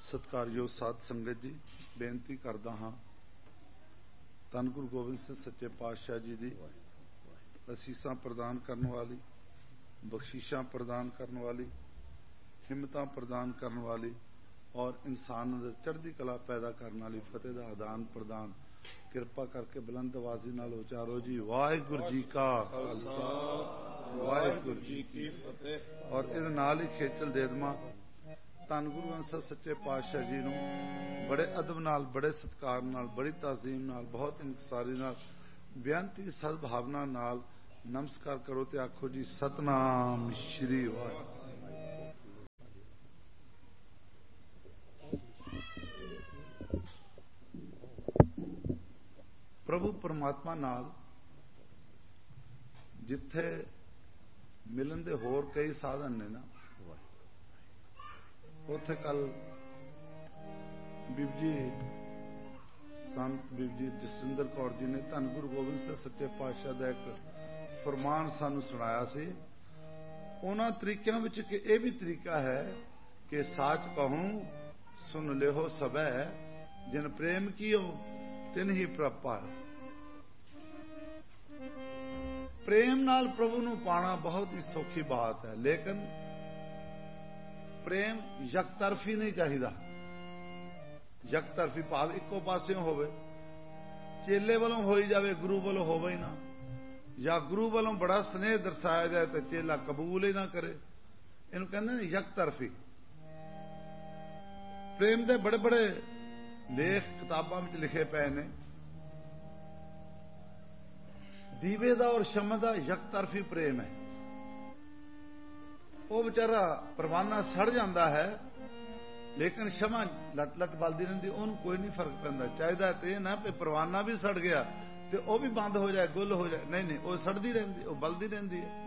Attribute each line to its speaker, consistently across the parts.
Speaker 1: ਸਤਿਕਾਰਯੋਗ ਸਾਧ ਸੰਗਤ ਜੀ, ਬੇਨਤੀ ਕਰਦਾ ਹਾਂ ਧੰਨ ਗੁਰੂ ਗੋਬਿੰਦ ਸਿੰਘ ਸੱਚੇ ਪਾਤਸ਼ਾਹ ਜੀ ਦੀ ਅਸੀਸਾਂ ਪ੍ਰਦਾਨ ਕਰਨ ਵਾਲੀ, ਬਖਸ਼ਿਸ਼ਾਂ ਪ੍ਰਦਾਨ ਕਰਨ ਵਾਲੀ, ਹਿੰਮਤਾਂ ਪ੍ਰਦਾਨ ਕਰਨ ਵਾਲੀ ਔਰ ਇਨਸਾਨ ਦੇ ਚੜ੍ਹਦੀ ਕਲਾ ਪੈਦਾ ਕਰਨ ਵਾਲੀ ਫਤਿਹ ਦਾ ਆਦਾਨ ਪ੍ਰਦਾਨ ਕਿਰਪਾ ਕਰਕੇ ਬੁਲੰਦ ਆਵਾਜ਼ੀ ਨਾਲ ਉਚਾਰੋ ਜੀ। ਵਾਹਿਗੁਰੂ ਜੀ ਕਾ ਖਾਲਸਾ, ਵਾਹਿਗੁਰੂ ਜੀ ਕੀ ਫਤਿਹ। ਔਰ ਇਹਦੇ ਨਾਲ ਹੀ ਖੇਚਲ ਦੇ ਦੇਵਾਂ ਧੰਨ ਗੁਰੂ ਗੋਬਿੰਦ ਸਿੰਘ ਸੱਚੇ ਪਾਤਸ਼ਾਹ ਜੀ ਨੂੰ ਬੜੇ ਅਦਬ ਨਾਲ, ਬੜੇ ਸਤਿਕਾਰ ਨਾਲ, ਬੜੀ ਤਾਜ਼ੀਮ ਨਾਲ, ਬਹੁਤ ਇਨਕਸਾਰੀ ਨਾਲ, ਬੇਨਤੀ ਸਦਭਾਵਨਾ ਨਾਲ ਨਮਸਕਾਰ ਕਰੋ ਤੇ ਆਖੋ ਜੀ ਸਤਨਾਮ ਸ਼੍ਰੀ ਵਾਹਿਗੁਰੂ। ਪ੍ਰਭੂ ਪਰਮਾਤਮਾ ਨਾਲ ਜਿੱਥੇ ਮਿਲਣ ਦੇ ਹੋਰ ਕਈ ਸਾਧਨ ਨੇ ਨਾ, ਉੱਥੇ ਕੱਲ ਬੀਬੀ ਜੀ ਸੰਤ ਬੀਬੀ ਜੀ ਜਸਵਿੰਦਰ ਕੌਰ ਜੀ ਨੇ ਧੰਨ ਗੁਰੂ ਗੋਬਿੰਦ ਸਿੰਘ ਸੱਚੇ ਪਾਤਸ਼ਾਹ ਦਾ ਇੱਕ ਫਰਮਾਨ ਸਾਨੂੰ ਸੁਣਾਇਆ ਸੀ। ਉਹਨਾਂ ਤਰੀਕਿਆਂ ਵਿੱਚ ਕਿ ਇਹ ਵੀ ਤਰੀਕਾ ਹੈ ਕਿ ਸਾਚ ਕਹੂੰ ਸੁਣ ਲਿਓ ਸਭੈ, ਜਿਨ ਪ੍ਰੇਮ ਕੀਓ ਤਿਨ ਹੀ ਪ੍ਰਭ ਪਾਇਓ। ਪ੍ਰੇਮ ਨਾਲ ਪ੍ਰਭੂ ਨੂੰ ਪਾਣਾ ਬਹੁਤ ਹੀ ਸੌਖੀ ਬਾਤ ਹੈ, ਲੇਕਿਨ ਪ੍ਰੇਮ ਯਕਤਰਫੀ ਨਹੀਂ ਚਾਹੀਦਾ। ਯਕਤਰਫੀ ਭਾਵ ਇੱਕੋ ਪਾਸਿਓਂ ਹੋਵੇ, ਚੇਲੇ ਵੱਲੋਂ ਹੋਈ ਜਾਵੇ, ਗੁਰੂ ਵੱਲੋਂ ਹੋਵੇ ਹੀ ਨਾ, ਜਾਂ ਗੁਰੂ ਵੱਲੋਂ ਬੜਾ ਸਨੇਹ ਦਰਸਾਇਆ ਜਾਏ ਤੇ ਚੇਲਾ ਕਬੂਲ ਹੀ ਨਾ ਕਰੇ। ਇਹਨੂੰ ਕਹਿੰਦੇ ਨੇ ਯਕਤਰਫੀ। ਪ੍ਰੇਮ ਦੇ ਬੜੇ ਬੜੇ ਲੇਖ ਕਿਤਾਬਾਂ ਵਿੱਚ ਲਿਖੇ ਪਏ ਨੇ। ਦੀਵੇ ਦਾ ਔਰ ਸ਼ਮ੍ਹਾ ਦਾ ਯਕਤਰਫੀ ਪ੍ਰੇਮ ਹੈ। ਉਹ ਵਿਚਾਰਾ ਪਰਵਾਨਾ ਸੜ ਜਾਂਦਾ ਹੈ, ਲੇਕਿਨ ਸ਼ਮ੍ਹਾ ਲੱਟ ਲੱਟ ਬਲਦੀ ਰਹਿੰਦੀ, ਉਹਨੂੰ ਕੋਈ ਨਹੀਂ ਫਰਕ ਪੈਂਦਾ। ਚਾਹੀਦਾ ਤੇ ਇਹ ਨਾ ਵੀ ਪਰਵਾਨਾ ਵੀ ਸੜ ਗਿਆ ਤੇ ਉਹ ਵੀ ਬੰਦ ਹੋ ਜਾਏ, ਗੁੱਲ ਹੋ ਜਾਏ, ਨਹੀਂ, ਉਹ ਸੜਦੀ ਰਹਿੰਦੀ, ਉਹ ਬਲਦੀ ਰਹਿੰਦੀ ਹੈ।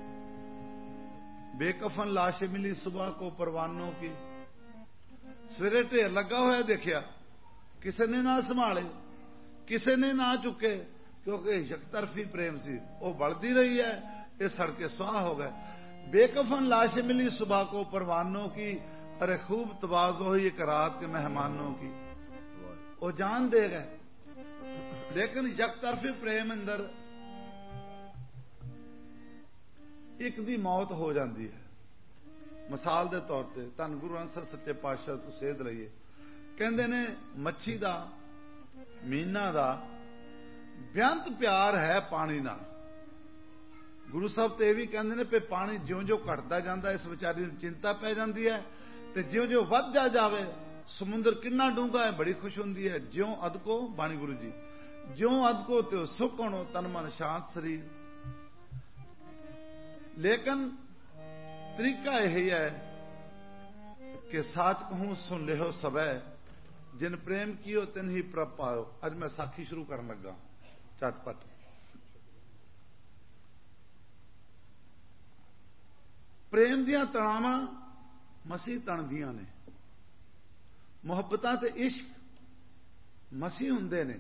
Speaker 1: ਬੇਕਫਨ ਲਾਸ਼ ਮਿਲੀ ਸੁਬਹ ਕੋ ਪਰਵਾਨੋਂ ਕੀ, ਸਵੇਰੇ ਢੇਰ ਲੱਗਾ ਹੋਇਆ ਦੇਖਿਆ, ਕਿਸੇ ਨੇ ਨਾ ਸੰਭਾਲੇ, ਕਿਸੇ ਨੇ ਨਾ ਚੁੱਕੇ, ਕਿਉਂਕਿ ਯਕਤਰਫੀ ਪ੍ਰੇਮ ਸੀ। ਉਹ ਬਲਦੀ ਰਹੀ ਹੈ, ਇਹ ਸੜ ਕੇ ਸੁਆਹ ਹੋ ਗਏ। बेकफन लाश मिली सुबह को परवानों की, अरे खूब तवाज़ो ही एक रात के मेहमानों की। वो जान दे गए, लेकिन यकतरफी प्रेम अंदर एक दी मौत हो जाती है। मिसाल के तौर पर धन गुरु ग्रंथ साहिब सच्चे पातशाह तो सेध लईए, कहते ने मच्छी का मीना का बेअंत प्यार है पानी नाल। गुरु साहब तो यह भी कहते हैं कि पानी ज्यों ज्यों घटता जाता इस विचारी को चिंता पै जाती है, तो ज्यों ज्यों वधदा जावे समुद्र कितना डूंगा है बड़ी खुश होती है। ज्यों अदको बाणी गुरु जी, ज्यों अदको त्यो सुख होनो तन मन शांत शरीर। लेकिन तरीका यही है कि साच कहूं सुन लियो सबे, जिन प्रेम कियो तिन ही प्रभ पायो। अज मैं साखी शुरू करन लगा झटपट। प्रेम दियां तणावां मसीह तणदियां ने, मुहब्बतां ते इश्क मसीह हुंदे ने।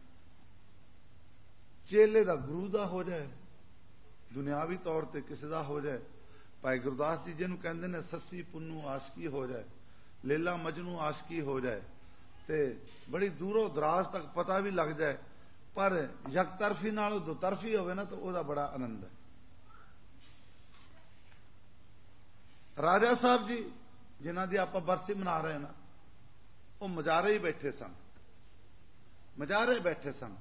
Speaker 1: चेले दा गुरु दा हो जाए, दुनियावी तौर ते किसी दा हो जाए। भाई गुरदास जी जिन्हों कहंदे ने सस्सी पुन्नू आशकी हो जाए, लेला मजनू आशकी हो जाए, ते बड़ी दूरों दराज तक पता भी लग जाए, पर यकतरफी नाल दोतरफी होवे ना तो ओहदा बड़ा आनंद है। राजा साहब जी जिन्हां दी आपां बरसी मना रहे ना, वो मजारे ही बैठे सन, मजारे बैठे सन।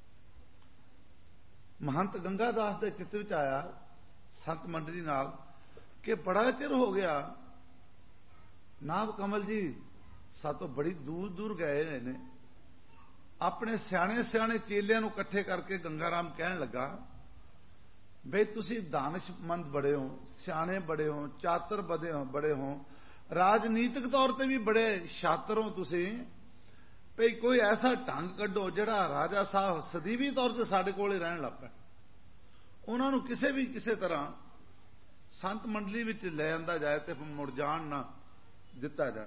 Speaker 1: महंत गंगादास के चित्र विच आया संत मंडली नाल कि बड़ा चिर हो गया नाभ कमल जी सातों बड़ी दूर दूर गए ने। अपने सियाने सियाने चेलियां नूं इकट्ठे करके गंगाराम कहन लगा, बई तुसी दानिशमंद बड़े हो, सियाने बड़े हो, चातर बड़े हो, राजनीतिक तौर पर भी बड़े शातर हो तुसी, भई कोई ऐसा ढंग कढो जिहड़ा राजा साहब सदीवी तौर पर साडे कोल रहन लग पैण, उन्हां नूं किसी भी किसी तरह संत मंडली विच ले आंदा जाए ते मुड़ जाण ना दिता जाए।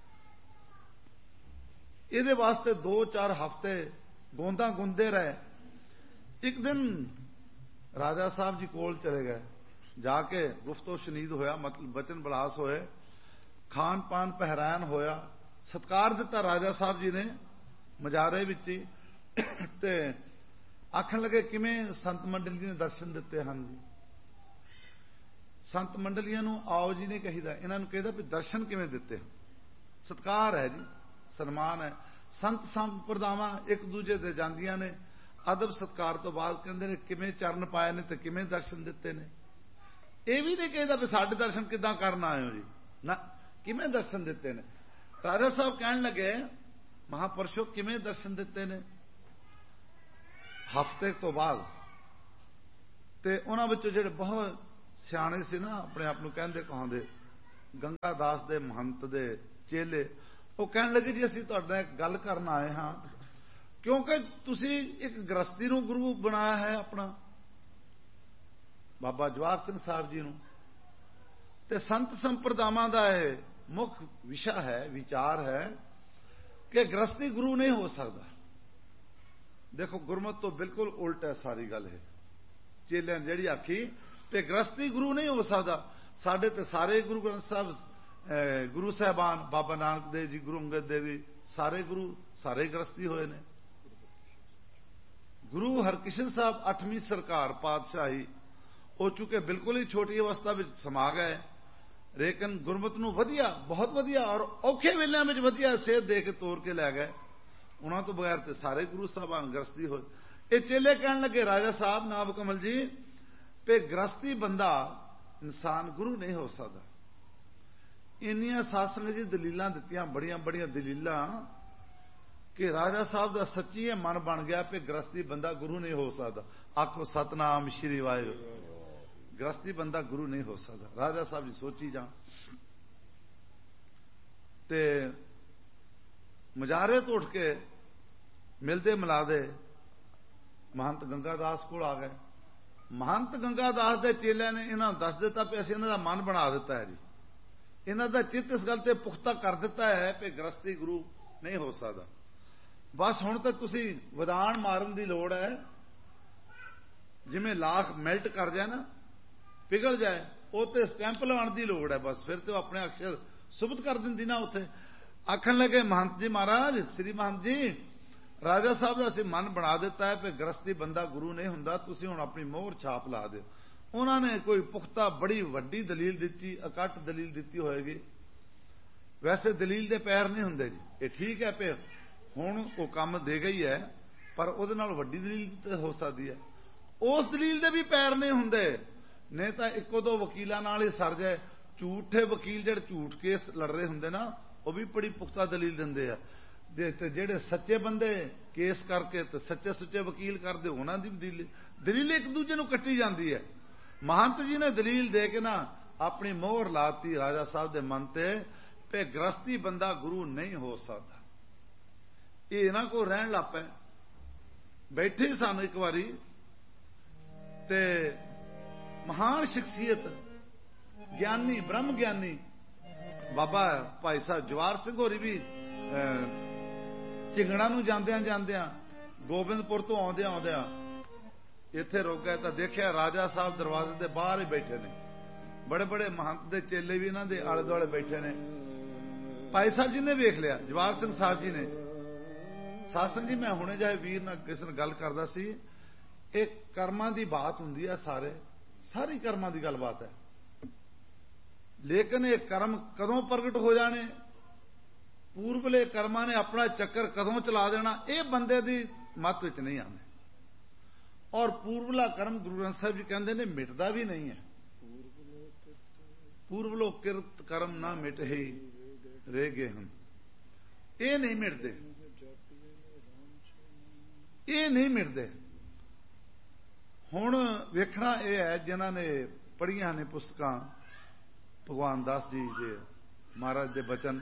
Speaker 1: इहदे वास्ते 2-4 हफ्ते गोंदा गुंदे रहे। एक दिन राजा साहब जी कोल चले गए, जाके गुफ्तो शनीद होया, मतलब बचन बलास होए, खान पान पहरान होया, ਸਤਿਕਾਰ ਦਿੱਤਾ ਰਾਜਾ ਸਾਹਿਬ ਜੀ ਨੇ ਮਜਾਰੇ ਵਿੱਚ ਹੀ। ਤੇ ਆਖਣ ਲੱਗੇ ਕਿਵੇਂ ਸੰਤ ਮੰਡਲੀ ਨੇ ਦਰਸ਼ਨ ਦਿੱਤੇ ਹਨ ਜੀ। ਸੰਤ ਮੰਡਲੀਆਂ ਨੂੰ ਆਓ ਜੀ ਨਹੀਂ ਕਹੀਦਾ, ਇਹਨਾਂ ਨੂੰ ਕਹਿੰਦਾ ਵੀ ਦਰਸ਼ਨ ਕਿਵੇਂ ਦਿੱਤੇ। ਸਤਿਕਾਰ ਹੈ ਜੀ, ਸਨਮਾਨ ਹੈ। ਸੰਤ ਸੰਪਰਦਾਵਾਂ ਇੱਕ ਦੂਜੇ ਦੇ ਜਾਂਦੀਆਂ ਨੇ, ਅਦਬ ਸਤਿਕਾਰ ਤੋਂ ਬਾਅਦ ਕਹਿੰਦੇ ਨੇ ਕਿਵੇਂ ਚਰਨ ਪਾਏ ਨੇ ਤੇ ਕਿਵੇਂ ਦਰਸ਼ਨ ਦਿੱਤੇ ਨੇ। ਇਹ ਵੀ ਨਹੀਂ ਕਹਿੰਦਾ ਵੀ ਸਾਡੇ ਦਰਸ਼ਨ ਕਿੱਦਾਂ ਕਰਨ ਆਏ ਹੋ ਜੀ, ਨਾ, ਕਿਵੇਂ ਦਰਸ਼ਨ ਦਿੱਤੇ ਨੇ। ਰਾਜਾ ਸਾਹਿਬ ਕਹਿਣ ਲੱਗੇ ਮਹਾਪੁਰਸ਼ੋ ਕਿਵੇਂ ਦਰਸ਼ਨ ਦਿੱਤੇ ਨੇ। ਹਫ਼ਤੇ ਤੋਂ ਬਾਅਦ ਤੇ ਉਹਨਾਂ ਵਿੱਚੋਂ ਜਿਹੜੇ ਬਹੁਤ ਸਿਆਣੇ ਸੀ ਨਾ, ਆਪਣੇ ਆਪ ਨੂੰ ਕਹਿੰਦੇ ਕਹਾਉਂਦੇ ਗੰਗਾ ਦਾਸ ਦੇ ਮਹੰਤ ਦੇ ਚੇਲੇ, ਉਹ ਕਹਿਣ ਲੱਗੇ ਜੀ ਅਸੀਂ ਤੁਹਾਡੇ ਨਾਲ ਇੱਕ ਗੱਲ ਕਰਨ ਆਏ ਹਾਂ, ਕਿਉਂਕਿ ਤੁਸੀਂ ਇੱਕ ਗ੍ਰਸਤੀ ਨੂੰ ਗੁਰੂ ਬਣਾਇਆ ਹੈ ਆਪਣਾ, ਬਾਬਾ ਜਵਾਹਰ ਸਿੰਘ ਸਾਹਿਬ ਜੀ ਨੂੰ, ਤੇ ਸੰਤ ਸੰਪਰਦਾਵਾਂ ਦਾ ਇਹ ਮੁੱਖ ਵਿਸ਼ਾ ਹੈ, ਵਿਚਾਰ ਹੈ ਕਿ ਗ੍ਰਸਤੀ ਗੁਰੂ ਨਹੀਂ ਹੋ ਸਕਦਾ। ਦੇਖੋ ਗੁਰਮਤਿ ਤੋਂ ਬਿਲਕੁਲ ਉਲਟ ਹੈ ਸਾਰੀ ਗੱਲ। ਇਹ ਚੇਲਿਆਂ ਨੇ ਜਿਹੜੀ ਆਖੀ ਕਿ ਗ੍ਰਸਤੀ ਗੁਰੂ ਨਹੀਂ ਹੋ ਸਕਦਾ। ਸਾਡੇ ਤੇ ਸਾਰੇ ਗੁਰੂ ਗ੍ਰੰਥ ਸਾਹਿਬ, ਗੁਰੂ ਸਾਹਿਬਾਨ, ਬਾਬਾ ਨਾਨਕ ਦੇਵ ਜੀ, ਗੁਰੂ ਅੰਗਦ ਦੇਵ ਜੀ, ਸਾਰੇ ਗੁਰੂ ਸਾਰੇ ਗ੍ਰਸਤੀ ਹੋਏ ਨੇ। ਗੁਰੂ ਹਰਕ੍ਰਿਸ਼ਨ ਸਾਹਿਬ 8ਵੀਂ ਸਰਕਾਰ ਪਾਤਸ਼ਾਹੀ, ਉਹ ਚੁੱਕੇ ਬਿਲਕੁਲ ਹੀ ਛੋਟੀ ਅਵਸਥਾ ਵਿੱਚ ਸਮਾ ਗਏ, ਲੇਕਿਨ ਗੁਰਮਤਿ ਨੂੰ ਵਧੀਆ, ਬਹੁਤ ਵਧੀਆ ਔਰ ਔਖੇ ਵੇਲਿਆਂ ਵਿੱਚ ਵਧੀਆ ਸੇਧ ਦੇ ਕੇ ਤੋਰ ਕੇ ਲੈ ਗਏ। ਉਹਨਾਂ ਤੋਂ ਬਗੈਰ ਤੇ ਸਾਰੇ ਗੁਰੂ ਸਾਹਿਬਾਨ ਗ੍ਰਸਤੀ ਹੋਏ। ਇਹ ਚੇਲੇ ਕਹਿਣ ਲੱਗੇ ਰਾਜਾ ਸਾਹਿਬ ਨਾਭ ਕਮਲ ਜੀ ਤੇ ਗ੍ਰਸਤੀ ਬੰਦਾ ਇਨਸਾਨ ਗੁਰੂ ਨਹੀਂ ਹੋ ਸਕਦਾ। ਇੰਨੀਆਂ ਸਾਸਨ ਜੀ ਦਲੀਲਾਂ ਦਿੱਤੀਆਂ, ਬੜੀਆਂ ਬੜੀਆਂ ਦਲੀਲਾਂ, ਕਿ ਰਾਜਾ ਸਾਹਿਬ ਦਾ ਸੱਚੀ ਇਹ ਮਨ ਬਣ ਗਿਆ ਕਿ ਗ੍ਰਸਤੀ ਬੰਦਾ ਗੁਰੂ ਨਹੀਂ ਹੋ ਸਕਦਾ। ਆਖੋ ਸਤਨਾਮ ਸ਼੍ਰੀ ਵਾਹਿਗੁਰੂ। ਗ੍ਰਸਤੀ ਬੰਦਾ ਗੁਰੂ ਨਹੀਂ ਹੋ ਸਕਦਾ। ਰਾਜਾ ਸਾਹਿਬ ਜੀ ਸੋਚੀ ਜਾਣ ਤੇ ਮਜਾਰੇ ਤੋਂ ਉੱਠ ਕੇ ਮਿਲਦੇ ਮਿਲਾਦੇ ਮਹੰਤ ਗੰਗਾ ਦਾਸ ਕੋਲ ਆ ਗਏ। ਮਹੰਤ ਗੰਗਾ ਦਾਸ ਦੇ ਚੇਲਿਆਂ ਨੇ ਇਹਨਾਂ ਨੂੰ ਦੱਸ ਦਿੱਤਾ ਕਿ ਅਸੀਂ ਇਹਨਾਂ ਦਾ ਮਨ ਬਣਾ ਦਿੱਤਾ ਹੈ ਜੀ, ਇਹਨਾਂ ਦਾ ਚਿੱਤ ਇਸ ਗੱਲ ਤੇ ਪੁਖਤਾ ਕਰ ਦਿੱਤਾ ਹੈ ਕਿ ਗ੍ਰਸਤੀ ਗੁਰੂ ਨਹੀਂ ਹੋ ਸਕਦਾ। ਬਸ ਹੁਣ ਤੱਕ ਤੁਸੀਂ ਵਿਧਾਨ ਮਾਰਨ ਦੀ ਲੋੜ ਹੈ। ਜਿਵੇਂ ਲਾਖ ਮੈਲਟ ਕਰ ਜਾਏ ਨਾ, ਪਿਘਲ ਜਾਏ, ਉਹ ਤੇ ਸਟੈਂਪ ਲਾਉਣ ਦੀ ਲੋੜ ਹੈ। ਬਸ ਫਿਰ ਤੇ ਉਹ ਆਪਣੇ ਅਕਸ਼ਰ ਸੁਬਤ ਕਰ ਦਿੰਦੀ ਨਾ ਉੱਥੇ। ਆਖਣ ਲੱਗੇ ਮਹੰਤ ਜੀ ਮਹਾਰਾਜ, ਸ੍ਰੀ ਮਹੰਤ ਜੀ, ਰਾਜਾ ਸਾਹਿਬ ਦਾ ਅਸੀਂ ਮਨ ਬਣਾ ਦਿੱਤਾ ਹੈ ਕਿ ਗ੍ਰਸਤੀ ਬੰਦਾ ਗੁਰੂ ਨਹੀਂ ਹੁੰਦਾ, ਤੁਸੀਂ ਹੁਣ ਆਪਣੀ ਮੋਹਰ ਛਾਪ ਲਾ ਦਿਓ। ਉਹਨਾਂ ਨੇ ਕੋਈ ਪੁਖਤਾ ਬੜੀ ਵੱਡੀ ਦਲੀਲ ਦਿੱਤੀ, ਇਕੱਠ ਦਲੀਲ ਦਿੱਤੀ ਹੋਏਗੀ। ਵੈਸੇ ਦਲੀਲ ਦੇ ਪੈਰ ਨਹੀਂ ਹੁੰਦੇ ਜੀ, ਇਹ ਠੀਕ ਹੈ ਕਿ ਹੁਣ ਉਹ ਕੰਮ ਦੇ ਗਈ ਹੈ, ਪਰ ਉਹਦੇ ਨਾਲ ਵੱਡੀ ਦਲੀਲ ਤਾਂ ਹੋ ਸਕਦੀ ਹੈ। ਉਸ ਦਲੀਲ ਦੇ ਵੀ ਪੈਰ ਨਹੀਂ ਹੁੰਦੇ, ਨਹੀਂ ਤਾਂ ਇੱਕੋ ਦੋ ਵਕੀਲਾਂ ਨਾਲ ਹੀ ਸਰ ਜਾਏ। ਝੂਠੇ ਵਕੀਲ ਜਿਹੜੇ ਝੂਠ ਕੇਸ ਲੜ ਰਹੇ ਹੁੰਦੇ ਨਾ, ਉਹ ਵੀ ਬੜੀ ਪੁਖਤਾ ਦਲੀਲ ਦਿੰਦੇ ਆ। ਤੇ ਜਿਹੜੇ ਸੱਚੇ ਬੰਦੇ ਕੇਸ ਕਰਕੇ ਤੇ ਸੱਚੇ ਸੁੱਚੇ ਵਕੀਲ ਕਰਦੇ, ਉਹਨਾਂ ਦੀ ਦਲੀਲ ਇੱਕ ਦੂਜੇ ਨੂੰ ਕੱਟੀ ਜਾਂਦੀ ਹੈ। ਮਹੰਤ ਜੀ ਨੇ ਦਲੀਲ ਦੇ ਕੇ ਨਾ ਆਪਣੀ ਮੋਹਰ ਲਾਤੀ ਰਾਜਾ ਸਾਹਿਬ ਦੇ ਮਨ ਤੇ ਕਿ ਗ੍ਰਸਤੀ ਬੰਦਾ ਗੁਰੂ ਨਹੀਂ ਹੋ ਸਕਦਾ। ਇਹ ਇਹਨਾਂ ਕੋਲ ਰਹਿਣ ਲੱਗ ਪਏ। ਬੈਠੇ ਸਨ ਇੱਕ ਵਾਰੀ ਤੇ ਮਹਾਨ ਸ਼ਖਸੀਅਤ, ਗਿਆਨੀ, ਬ੍ਰਹਮ ਗਿਆਨੀ ਬਾਬਾ ਭਾਈ ਸਾਹਿਬ ਜਵਾਹਰ ਸਿੰਘ ਹੋਰੀ ਵੀ ਝਿੰਗੜਾ ਨੂੰ ਜਾਂਦਿਆਂ ਜਾਂਦਿਆਂ, ਗੋਬਿੰਦਪੁਰ ਤੋਂ ਆਉਂਦਿਆਂ ਆਉਂਦਿਆਂ ਇੱਥੇ ਰੁਕ ਗਏ ਤਾਂ ਦੇਖਿਆ ਰਾਜਾ ਸਾਹਿਬ ਦਰਵਾਜ਼ੇ ਦੇ ਬਾਹਰ ਹੀ ਬੈਠੇ ਨੇ। ਬੜੇ ਬੜੇ ਮਹੰਤ ਦੇ ਚੇਲੇ ਵੀ ਇਹਨਾਂ ਦੇ ਆਲੇ ਦੁਆਲੇ ਬੈਠੇ ਨੇ। ਭਾਈ ਸਾਹਿਬ ਜੀ ਨੇ ਵੇਖ ਲਿਆ, ਜਵਾਹਰ ਸਿੰਘ ਸਾਹਿਬ ਜੀ ਨੇ, ਸਾਸਨ ਜੀ ਮੈਂ ਹੁਣੇ ਜਾਏ ਵੀਰ ਨਾਲ ਕਿਸੇ ਨਾਲ ਗੱਲ ਕਰਦਾ ਸੀ, ਇਹ ਕਰਮਾਂ ਦੀ ਬਾਤ ਹੁੰਦੀ ਹੈ, ਸਾਰੀ ਕਰਮਾਂ ਦੀ ਗੱਲਬਾਤ ਹੈ। ਲੇਕਿਨ ਇਹ ਕਰਮ ਕਦੋਂ ਪ੍ਰਗਟ ਹੋ ਜਾਣੇ, ਪੂਰਬਲੇ ਕਰਮਾਂ ਨੇ ਆਪਣਾ ਚੱਕਰ ਕਦੋਂ ਚਲਾ ਦੇਣਾ, ਇਹ ਬੰਦੇ ਦੀ ਮੱਤ ਵਿੱਚ ਨਹੀਂ ਆਉਂਦੇ। ਔਰ ਪੂਰਬਲਾ ਕਰਮ ਗੁਰੂ ਗ੍ਰੰਥ ਸਾਹਿਬ ਜੀ ਕਹਿੰਦੇ ਨੇ ਮਿਟਦਾ ਵੀ ਨਹੀਂ ਹੈ। ਪੂਰਬਲੋ ਕਿਰਤ ਕਰਮ ਨਾ ਮਿਟੇ ਰਹਿ ਗਏ ਹਨ, ਇਹ ਨਹੀਂ ਮਿਟਦੇ, ਇਹ ਨਹੀਂ ਮਿਟਦੇ। ਹੁਣ ਵੇਖਣਾ ਇਹ ਹੈ ਜਿਨ੍ਹਾਂ ਨੇ ਪੜ੍ਹੀਆਂ ਨੇ ਪੁਸਤਕਾਂ, ਭਗਵਾਨ ਦਾਸ ਜੀ ਦੇ ਮਹਾਰਾਜ ਦੇ ਬਚਨ,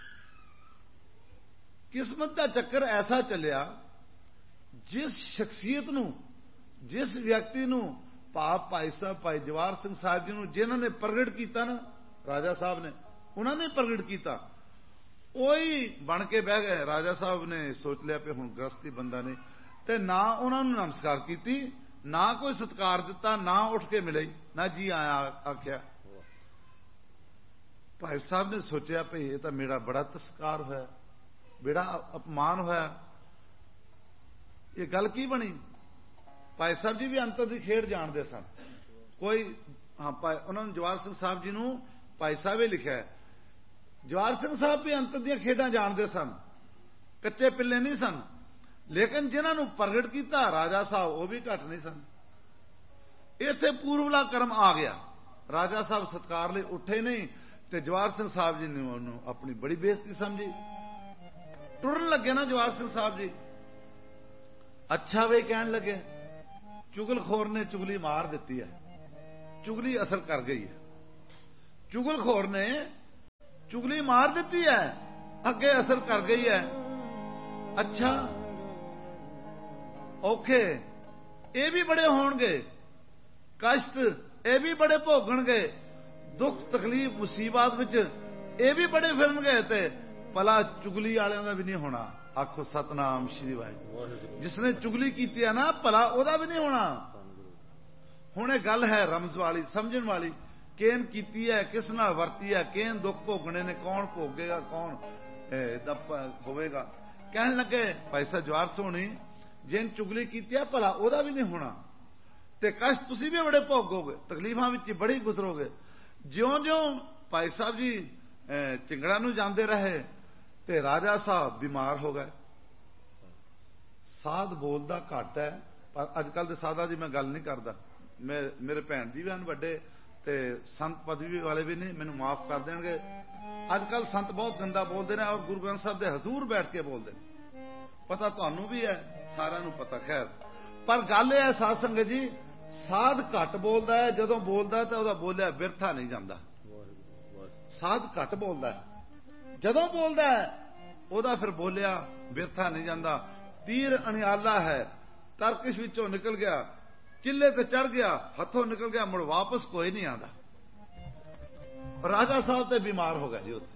Speaker 1: ਕਿਸਮਤ ਦਾ ਚੱਕਰ ਐਸਾ ਚੱਲਿਆ, ਜਿਸ ਸ਼ਖਸੀਅਤ ਨੂੰ, ਜਿਸ ਵਿਅਕਤੀ ਨੂੰ ਭਾਈ ਸਾਹਿਬ ਭਾਈ ਜਵਾਹਰ ਸਿੰਘ ਸਾਹਿਬ ਜੀ ਨੂੰ ਜਿਨ੍ਹਾਂ ਨੇ ਪ੍ਰਗਟ ਕੀਤਾ ਨਾ, ਰਾਜਾ ਸਾਹਿਬ ਨੇ, ਉਹਨਾਂ ਨੇ ਪ੍ਰਗਟ ਕੀਤਾ, ਉਹੀ ਬਣ ਕੇ ਬਹਿ ਗਏ। ਰਾਜਾ ਸਾਹਿਬ ਨੇ ਸੋਚ ਲਿਆ ਕਿ ਹੁਣ ਗ੍ਰਸਤੀ ਬੰਦਾ ਨੇ, ਤੇ ਨਾ ਉਹਨਾਂ ਨੂੰ ਨਮਸਕਾਰ ਕੀਤੀ, ਨਾ ਕੋਈ ਸਤਿਕਾਰ ਦਿੱਤਾ, ਨਾ ਉੱਠ ਕੇ ਮਿਲੇ, ਨਾ ਜੀ ਆਇਆ ਆਖਿਆ। ਭਾਈ ਸਾਹਿਬ ਨੇ ਸੋਚਿਆ ਭਈ ਇਹ ਤਾਂ ਮੇਰਾ ਬੜਾ ਤਸਕਾਰ ਹੋਇਆ, ਬੜਾ ਅਪਮਾਨ ਹੋਇਆ, ਇਹ ਗੱਲ ਕੀ ਬਣੀ। ਭਾਈ ਸਾਹਿਬ ਜੀ ਵੀ ਅੰਤਰ ਦੀ ਖੇਡ ਜਾਣਦੇ ਸਨ। ਕੋਈ ਉਹਨਾਂ ਨੂੰ ਜਵਾਹਰ ਸਿੰਘ ਸਾਹਿਬ ਜੀ ਨੂੰ ਭਾਈ ਸਾਹਿਬ ਹੀ ਲਿਖਿਆ। ਜਵਾਹਰ ਸਿੰਘ ਸਾਹਿਬ ਵੀ ਅੰਤਰ ਦੀਆਂ ਖੇਡਾਂ ਜਾਣਦੇ ਸਨ, ਕੱਚੇ ਪਿੱਲੇ ਨਹੀਂ ਸਨ। ਲੇਕਿਨ ਜਿਨ੍ਹਾਂ ਨੂੰ ਪ੍ਰਗਟ ਕੀਤਾ ਰਾਜਾ ਸਾਹਿਬ, ਉਹ ਵੀ ਘੱਟ ਨਹੀਂ ਸਨ। ਇੱਥੇ ਪੂਰਵਲਾ ਕਰਮ ਆ ਗਿਆ। ਰਾਜਾ ਸਾਹਿਬ ਸਤਕਾਰ ਲਈ ਉੱਠੇ ਨਹੀਂ ਤੇ ਜਵਾਹਰ ਸਿੰਘ ਸਾਹਿਬ ਜੀ ਨੇ ਉਹਨੂੰ ਆਪਣੀ ਬੜੀ ਬੇਇੱਜ਼ਤੀ ਸਮਝੀ। ਟੁਰਨ ਲੱਗੇ ਨਾ ਜਵਾਹਰ ਸਿੰਘ ਸਾਹਿਬ ਜੀ, ਅੱਛਾ ਵੇ ਕਹਿਣ ਲੱਗੇ। ਚੁਗਲਖੋਰ ਨੇ ਚੁਗਲੀ ਮਾਰ ਦਿੱਤੀ ਹੈ, ਚੁਗਲੀ ਅਸਰ ਕਰ ਗਈ ਹੈ। ਚੁਗਲਖੋਰ ਨੇ ਚੁਗਲੀ ਮਾਰ ਦਿੱਤੀ ਹੈ, ਅੱਗੇ ਅਸਰ ਕਰ ਗਈ ਹੈ। ਅੱਛਾ, ਔਖੇ ਇਹ ਵੀ ਬੜੇ ਹੋਣਗੇ, ਕਸ਼ਟ ਇਹ ਵੀ ਬੜੇ ਭੋਗਣਗੇ, ਦੁੱਖ ਤਕਲੀਫ ਮੁਸੀਬਤ ਵਿੱਚ ਇਹ ਵੀ ਬੜੇ ਫਿਰਨਗੇ, ਤੇ ਭਲਾ ਚੁਗਲੀ ਵਾਲਿਆਂ ਦਾ ਵੀ ਨਹੀਂ ਹੋਣਾ। ਆਖੋ ਸਤਨਾਮ ਸ਼੍ਰੀ ਵਾਹਿਗੁਰੂ। ਜਿਸਨੇ ਚੁਗਲੀ ਕੀਤੀ ਹੈ ਨਾ, ਭਲਾ ਉਹਦਾ ਵੀ ਨਹੀਂ ਹੋਣਾ। ਹੁਣ ਇਹ ਗੱਲ ਹੈ ਰਮਜ਼ ਵਾਲੀ, ਸਮਝਣ ਵਾਲੀ। ਕਿਹਨ ਕੀਤੀ ਹੈ, ਕਿਸ ਨਾਲ ਵਰਤੀ ਹੈ, ਕਿਹਨ ਦੁੱਖ ਭੋਗਣੇ ਨੇ, ਕੌਣ ਭੋਗੇਗਾ, ਕੌਣ ਹੋਵੇਗਾ। ਕਹਿਣ ਲੱਗੇ ਭਾਈ ਸਾਹਿਬ ਜਵਾਹਰ ਸੋਹਣੀ, ਜਿਨ ਚੁਗਲੀ ਕੀਤੀ ਹੈ ਭਲਾ ਉਹਦਾ ਵੀ ਨਹੀਂ ਹੋਣਾ, ਤੇ ਕਸ਼ਟ ਤੁਸੀਂ ਵੀ ਬੜੇ ਭੋਗੋਗੇ, ਤਕਲੀਫਾਂ ਵਿੱਚ ਬੜੀ ਗੁਜ਼ਰੋਗੇ। ਜਿਉਂ-ਜਿਉਂ ਭਾਈ ਸਾਹਿਬ ਜੀ ਚਿੰਗੜਾ ਨੂੰ ਜਾਂਦੇ ਰਹੇ ਤੇ ਰਾਜਾ ਸਾਹਿਬ ਬਿਮਾਰ ਹੋ ਗਏ। ਸਾਧ ਬੋਲਦਾ ਘੱਟ ਹੈ, ਪਰ ਅੱਜ ਕੱਲ ਦੇ ਸਾਧਾਂ ਦੀ ਮੈਂ ਗੱਲ ਨਹੀਂ ਕਰਦਾ। ਮੇਰੇ ਭੈਣ ਜੀ ਵੀ ਹਨ ਵੱਡੇ, ਤੇ ਸੰਤ ਪਦਵੀ ਵਾਲੇ ਵੀ ਨੇ, ਮੈਨੂੰ ਮਾਫ ਕਰ ਦੇਣਗੇ। ਅੱਜ ਕੱਲ ਸੰਤ ਬਹੁਤ ਗੰਦਾ ਬੋਲਦੇ ਨੇ, ਔਰ ਗੁਰੂ ਗ੍ਰੰਥ ਸਾਹਿਬ ਦੇ ਹਜ਼ੂਰ ਬੈਠ ਕੇ ਬੋਲਦੇ ਨੇ। ਪਤਾ ਤੁਹਾਨੂੰ ਵੀ ਹੈ, ਸਾਰਿਆਂ ਨੂੰ ਪਤਾ। ਖੈਰ, ਪਰ ਗੱਲ ਇਹ ਹੈ ਸਾਧ ਸੰਗਤ ਜੀ, ਸਾਧ ਘੱਟ ਬੋਲਦਾ ਹੈ। ਜਦੋਂ ਬੋਲਦਾ ਤਾਂ ਉਹਦਾ ਬੋਲਿਆ ਬਿਰਥਾ ਨਹੀਂ ਜਾਂਦਾ। ਸਾਧ ਘੱਟ ਬੋਲਦਾ ਹੈ, ਜਦੋਂ ਬੋਲਦਾ ਹੈ ਉਹਦਾ ਫਿਰ ਬੋਲਿਆ ਬਿਰਥਾ ਨਹੀਂ ਜਾਂਦਾ। ਤੀਰ ਅਣਿਆਲਾ ਹੈ, ਤਰਕਸ਼ ਵਿੱਚੋਂ ਨਿਕਲ ਗਿਆ, ਚਿੱਲੇ ਤੇ ਚੜ ਗਿਆ, ਹੱਥੋਂ ਨਿਕਲ ਗਿਆ, ਮੁੜ ਵਾਪਸ ਕੋਈ ਨਹੀਂ ਆਉਂਦਾ। ਰਾਜਾ ਸਾਹਿਬ ਤੇ ਬਿਮਾਰ ਹੋ ਗਏ ਜੀ। ਉੱਥੇ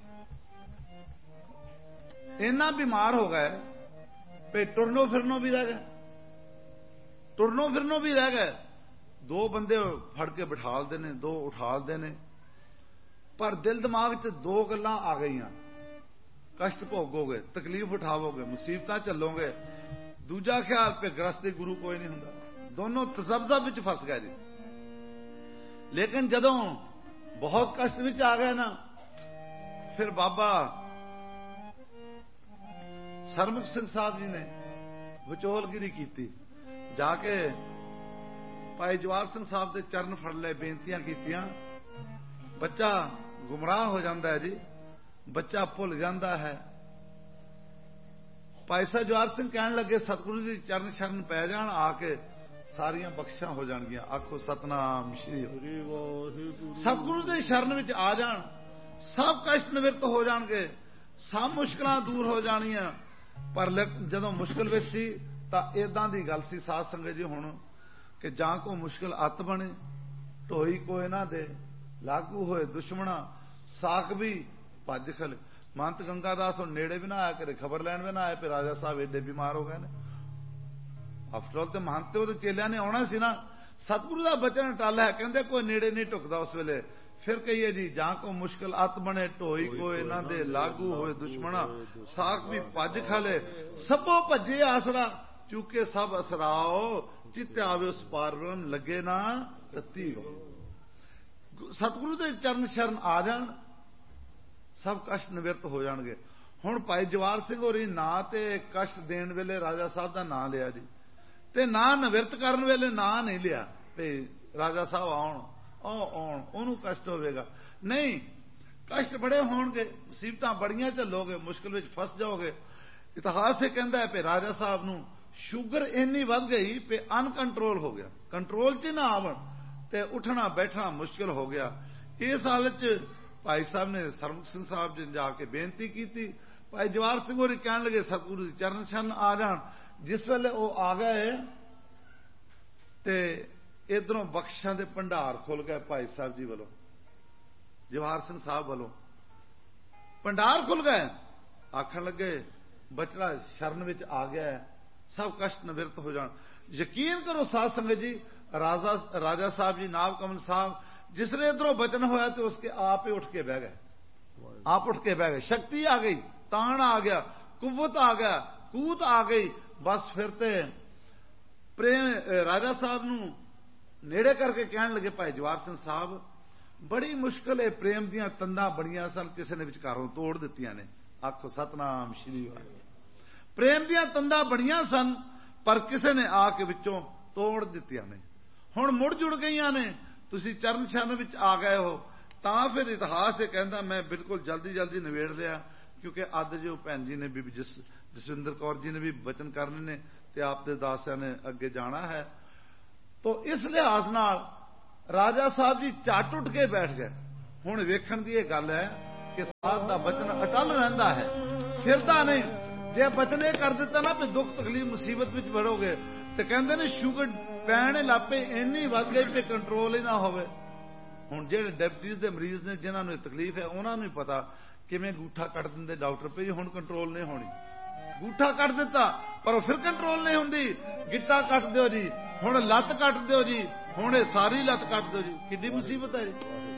Speaker 1: ਇੰਨਾ ਬਿਮਾਰ ਹੋ ਗਏ ਵੀ ਟੁਰਨੋਂ ਫਿਰਨੋਂ ਵੀ ਰਹਿ ਗਏ, ਟੁਰਨੋਂ ਫਿਰਨੋਂ ਵੀ ਰਹਿ ਗਏ। ਦੋ ਬੰਦੇ ਫੜ ਕੇ ਬਿਠਾਲਦੇ ਨੇ, ਦੋ ਉਠਾਲਦੇ ਨੇ, ਪਰ ਦਿਲ ਦਿਮਾਗ 'ਚ ਦੋ ਗੱਲਾਂ ਆ ਗਈਆਂ। ਕਸ਼ਟ ਭੋਗੋਗੇ, ਤਕਲੀਫ ਉਠਾਵੋਗੇ, ਮੁਸੀਬਤਾਂ ਝੱਲੋਗੇ। ਦੂਜਾ ਖਿਆਲ ਪੇ ਗ੍ਰਸਤੀ ਗੁਰੂ ਕੋਈ ਨਹੀਂ ਹੁੰਦਾ। ਦੋਨੋਂ ਤਜ਼ਬਜ਼ਬ ਵਿੱਚ ਫਸ ਗਏ ਜੀ। ਲੇਕਿਨ ਜਦੋਂ ਬਹੁਤ ਕਸ਼ਟ ਵਿੱਚ ਆ ਗਏ ਨਾ, ਫਿਰ ਬਾਬਾ ਸਰਮੁਖ ਸਿੰਘ ਸਾਹਿਬ ਜੀ ਨੇ ਵਿਚੋਲਗਿਰੀ ਕੀਤੀ। ਜਾ ਕੇ ਭਾਈ ਜਵਾਹਰ ਸਿੰਘ ਸਾਹਿਬ ਦੇ ਚਰਨ ਫੜ ਲਏ, ਬੇਨਤੀਆਂ ਕੀਤੀਆਂ। ਬੱਚਾ ਗੁੰਮਰਾਹ ਹੋ ਜਾਂਦਾ ਹੈ ਜੀ, ਬੱਚਾ ਭੁੱਲ ਜਾਂਦਾ ਹੈ। ਭਾਈ ਸਾਹਿਬ ਜਵਾਹਰ ਸਿੰਘ ਕਹਿਣ ਲੱਗੇ ਸਤਿਗੁਰੂ ਜੀ ਚਰਨ ਸ਼ਰਨ ਪੈ ਜਾਣ, ਆ ਕੇ ਸਾਰੀਆਂ ਬਖਸ਼ਾਂ ਹੋ ਜਾਣਗੀਆਂ। ਆਖੋ ਸਤਨਾਮ ਸ਼੍ਰੀ ਵਾਹਿਗੁਰੂ। ਸਤਿਗੁਰੂ ਦੇ ਸ਼ਰਨ ਵਿੱਚ ਆ ਜਾਣ, ਸਭ ਕਸ਼ਟ ਨਿਵਰਤ ਹੋ ਜਾਣਗੇ, ਸਭ ਮੁਸ਼ਕਲਾਂ ਦੂਰ ਹੋ ਜਾਣੀਆਂ। ਪਰ ਜਦੋਂ ਮੁਸ਼ਕਲ ਵਿੱਚ ਸੀ ਤਾਂ ਇਦਾਂ ਦੀ ਗੱਲ ਸੀ ਸਾਧ ਸੰਗਤ ਜੀ ਹੁਣ, ਕਿ ਜਾਂ ਕੋ ਮੁਸ਼ਕਲ ਅੱਤ ਬਣੇ, ਢੋਈ ਕੋਏ ਨਾ ਦੇ, ਲਾਗੂ ਹੋਏ ਦੁਸ਼ਮਣਾ, ਸਾਖ ਵੀ ਭੱਜ ਖਲੇ। ਮੰਤ ਗੰਗਾਦਾਸ ਹੁਣ ਨੇੜੇ ਵੀ ਨਾ ਆਇਆ ਕਰੇ, ਖਬਰ ਲੈਣ ਵੀ ਨਾ ਆਇਆ ਕਿ ਰਾਜਾ ਸਾਹਿਬ ਏਡੇ ਬਿਮਾਰ ਹੋ ਗਏ ਨੇ। ਆਫਟਰ ਆਲ ਤੇ ਮਹੰਤ ਤੇ ਉਹਦੇ ਚੇਲਿਆਂ ਨੇ ਆਉਣਾ ਸੀ ਨਾ। ਸਤਿਗੁਰੂ ਦਾ ਬਚਨ ਟੱਲ ਹੈ, ਕਹਿੰਦੇ ਕੋਈ ਨੇੜੇ ਨਹੀਂ ਢੁਕਦਾ ਉਸ ਵੇਲੇ। ਫਿਰ ਕਹੀਏ ਜੀ, ਜਾਂ ਕੋ ਮੁਸ਼ਕਲ ਅੱਤ ਬਣੇ, ਢੋਈ ਕੋਏ ਨਾ ਦੇ, ਲਾਗੂ ਹੋਏ ਦੁਸ਼ਮਣਾ, ਸਾਖ ਵੀ ਭੱਜ ਖਲੇ। ਸਭੋ ਭੱਜੇ ਆਸਰਾ, ਚੁੱਕੇ ਸਭ ਅਸਰਾਓ, ਚਿੱਤ ਆਵੇ ਉਸ ਪਾਰ ਬ੍ਰਹਮ, ਲੱਗੇ ਨਾ ਰੱਤੀ ਹੋ। ਸਤਿਗੁਰੂ ਦੇ ਚਰਨ ਸ਼ਰਨ ਆ ਜਾਣ, ਸਭ ਕਸ਼ਟ ਨਿਵਰਤ ਹੋ ਜਾਣਗੇ। ਹੁਣ ਭਾਈ ਜਵਾਹਰ ਸਿੰਘ ਹੋਰੀ ਨਾ ਤੇ ਕਸ਼ਟ ਦੇਣ ਵੇਲੇ ਰਾਜਾ ਸਾਹਿਬ ਦਾ ਨਾਂ ਲਿਆ ਜੀ, ਤੇ ਨਾ ਨਿਵਰਤ ਕਰਨ ਵੇਲੇ ਨਾਂ ਨਹੀਂ ਲਿਆ ਵੀ ਰਾਜਾ ਸਾਹਿਬ ਆਉਣ, ਆਉਣ, ਉਹਨੂੰ ਕਸ਼ਟ ਹੋਵੇਗਾ। ਨਹੀਂ, ਕਸ਼ਟ ਬੜੇ ਹੋਣਗੇ, ਮੁਸੀਬਤਾਂ ਬੜੀਆਂ ਝੱਲੋਗੇ, ਮੁਸ਼ਕਲ ਵਿੱਚ ਫਸ ਜਾਓਗੇ। ਇਤਿਹਾਸ ਇਹ ਕਹਿੰਦਾ ਹੈ ਕਿ ਰਾਜਾ ਸਾਹਿਬ ਨੂੰ ਸ਼ੂਗਰ ਇੰਨੀ ਵੱਧ ਗਈ ਕਿ ਅਨਕੰਟਰੋਲ ਹੋ ਗਿਆ, ਕੰਟਰੋਲ 'ਚ ਨਾ ਆਵਣ ਤੇ ਉੱਠਣਾ ਬੈਠਣਾ ਮੁਸ਼ਕਲ ਹੋ ਗਿਆ। ਇਸ ਹਾਲਤ 'ਚ ਭਾਈ ਸਾਹਿਬ ਨੇ ਸਰਮੁਖ ਸਿੰਘ ਸਾਹਿਬ ਜੀ ਜਾ ਕੇ ਬੇਨਤੀ ਕੀਤੀ। ਭਾਈ ਜਵਾਹਰ ਸਿੰਘ ਹੋਰੀ ਕਹਿਣ ਲੱਗੇ ਸਤਿਗੁਰੂ ਦੀ ਚਰਨ ਛੰਨ ਆ ਜਾਣ। ਜਿਸ ਵੇਲੇ ਉਹ ਆ ਗਏ ਤੇ ਇਧਰੋਂ ਬਖਸ਼ਾਂ ਦੇ ਭੰਡਾਰ ਖੁੱਲ ਗਏ। ਭਾਈ ਸਾਹਿਬ ਜੀ ਵੱਲੋਂ, ਜਵਾਹਰ ਸਿੰਘ ਸਾਹਿਬ ਵੱਲੋਂ ਭੰਡਾਰ ਖੁੱਲ ਗਏ। ਆਖਣ ਲੱਗੇ ਬਚੜਾ ਸ਼ਰਨ ਵਿੱਚ ਆ ਗਿਆ, ਸਭ ਕਸ਼ਟ ਨਿਵਰਤ ਹੋ ਜਾਣ। ਯਕੀਨ ਕਰੋ ਸਾਧ ਸੰਗਤ ਜੀ, ਰਾਜਾ ਸਾਹਿਬ ਜੀ ਨਾਭ ਕਮਲ ਸਾਹਿਬ ਜਿਸਨੇ ਇਧਰੋਂ ਬਚਨ ਹੋਇਆ ਤੇ ਉਸਕੇ ਆਪ ਹੀ ਉੱਠ ਕੇ ਬਹਿ ਗਏ। आप उठ के बह गए। शक्ति आ गई, तान आ गया, कुव्वत आ गया, कूत आ गई। बस फिर ते प्रेम राजा साहब नूं नेड़े करके कहण लगे, भाई जवाहर सिंह साहब बड़ी मुश्किल है, प्रेम दियां तंदां बड़ियां सन, किसी ने विचकारों तोड़ दित्तियां ने। आखो सतनाम श्री वाहिगुरू। प्रेम दियां तंदां बड़ियां सन पर किसी ने आके विचों तोड़ दित्तियां ने, हुण मुड़ जुड़ गईयां ने, तुसीं चरण छन विच आ गए हो। तां फिर इतिहास ये कहंदा, मैं बिल्कुल जल्दी जल्दी निवेड़ लिया क्योंकि अज जो भैन जी ने बीबी जसविंदर कौर जी ने भी वचन करने ने ते आप दे दासियां ने अगे जाना है। तो इस लिहाज नाल राजा साहब जी झट उठ के बैठ गए। हुण वेखण दी यह गल है कि साध दा वचन अटल रहिंदा है, फिरदा नहीं। जे वचन यह कर दिता ना भी दुख तकलीफ मुसीबत विच बढ़ोगे ते कहंदे ने शुगर पैण लापे इन्नी वध गई कि कंट्रोल ही ना होवे। हुण जिहड़े डायबिटीज दे मरीज ने जिन्हां नूं तकलीफ है उन्हां नूं पता किवें गूठा कट दिंदे डॉक्टर पे, हुण कंट्रोल नहीं होनी। गूठा कट दिता पर फिर कंट्रोल नहीं हुंदी, गिट्टा कट दिओ जी, हुण लत्त कट दिओ जी, हुण सारी लत्त कट दिओ जी, किड्डी मुसीबत है जी।